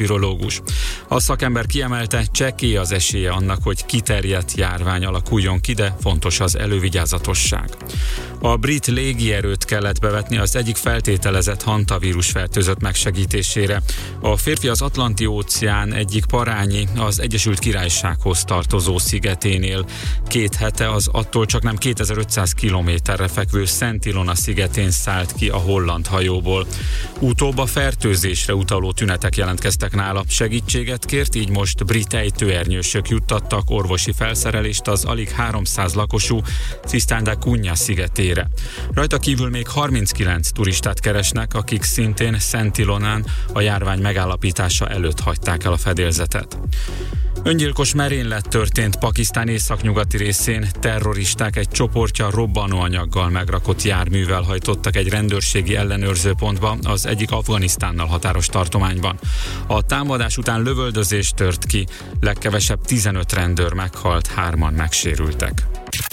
virológus. A szakember kiemelte, csekély az esélye annak, hogy kiterjedt járvány alakuljon ki, de fontos az elővigyázatosság. A brit légierőt kellett bevetni az egyik feltételezett hantavírus fertőzött megsegítésére. A férfi az Atlanti-óceán egyik parányi, az Egyesült Királysághoz tartozó szigeténél 2 hete az attól csaknem 2500 kilométerre fekvő Szent Ilona szigetén szállt ki a holland hajóból. Utóbb a fertőzésre utaló tünetek jelentkeztek nála. Segítséget kért, így most brit ejtőernyősök juttattak orvosi felszerelést az alig 300 lakosú Tristan da Cunha szigetére. Rajta kívül még 39 turistát keresnek, akik szintén Szent Ilonán a járvány megállapítása előtt hagyták el a fedélzetet. Öngyilkos merénylet történt Pakisztán északnyugati részén. Terroristák egy csoportja robbanóanyaggal megrakott járművel hajtottak egy rendőrségi ellenőrzőpontba az egyik Afganisztánnal határos tartományban. A támadás után lövöldözés tört ki, legkevesebb 15 rendőr meghalt, 3-an megsérültek.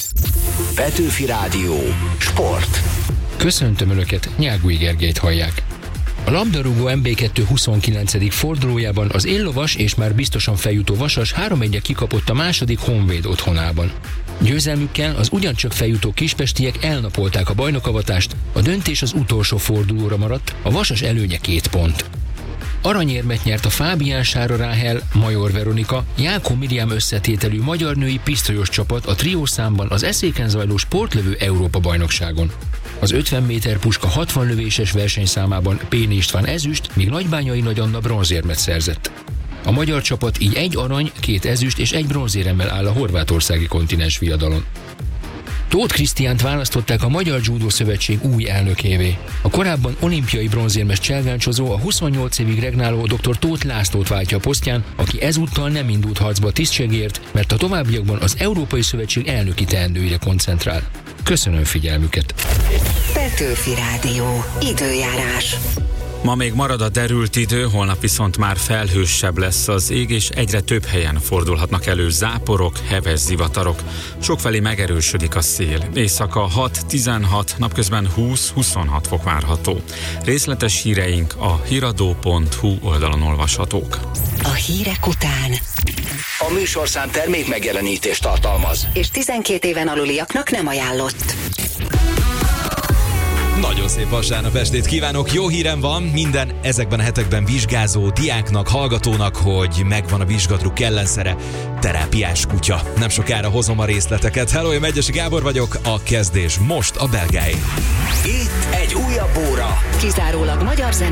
Petőfi Rádió. Sport. Köszöntöm Önöket, Nyágúj Gergelyt hallják. A labdarúgó MB2 29. fordulójában az éllovas és már biztosan feljutó Vasas 3-1-re kikapott a második Honvéd otthonában. Győzelmükkel az ugyancsak feljutó kispestiek elnapolták a bajnokavatást, a döntés az utolsó fordulóra maradt, a Vasas előnye 2 pont. Aranyérmet nyert a Fábián Sára Ráhel, Major Veronika, Jákó Miriam összetételű magyar női pisztolyos csapat a triószámban az eszéken zajló sportlövő Európa-bajnokságon. Az 50 méter puska 60 lövéses versenyszámában Péni István ezüst, míg Nagybányai Nagy Anna bronzérmet szerzett. A magyar csapat így 1 arany, 2 ezüst és 1 bronzéremmel áll a horvátországi kontinens viadalon. Tóth Krisztiánt választották a Magyar Judo Szövetség új elnökévé. A korábban olimpiai bronzérmes cselgáncsozó a 28 évig regnáló dr. Tóth Lászlót váltja a posztján, aki ezúttal nem indult harcba a tisztségért, mert a továbbiakban az Európai Szövetség elnöki teendőire koncentrál. Köszönöm figyelmüket! Petőfi Rádió. Időjárás. Ma még marad a derült idő, holnap viszont már felhősebb lesz az ég, és egyre több helyen fordulhatnak elő záporok, heves zivatarok. Sokfelé megerősödik a szél. Éjszaka 6-16, napközben 20-26 fok várható. Részletes híreink a hiradó.hu oldalon olvashatók. A hírek után A műsorszám termék megjelenítést tartalmaz. és 12 éven aluliaknak nem ajánlott. Nagyon szép vasárnap estét kívánok, jó hírem van minden ezekben a hetekben vizsgázó diáknak, hallgatónak, hogy megvan a vizsgadruk ellenszere, terápiás kutya. Nem sokára hozom a részleteket. Hello, én Megyesi Gábor vagyok, a kezdés most a Belgáé. Itt egy újabb óra. Kizárólag magyar zene.